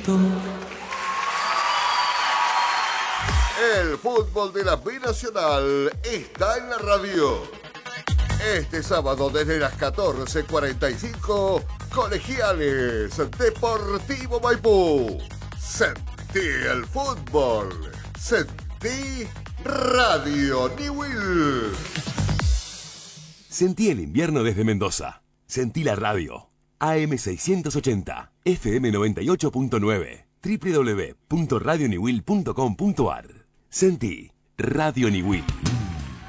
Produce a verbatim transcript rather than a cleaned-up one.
Cristo. El fútbol de la Binacional está en la radio. Este sábado desde las catorce cuarenta y cinco, Colegiales Deportivo Maipú. Sentí el fútbol. Sentí Radio Niwil. Sentí el invierno desde Mendoza. Sentí la radio. A M seiscientos ochenta, F M noventa y ocho punto nueve, doble u doble u doble u punto radio niwil punto com punto a r. Sentí Radio Niwil.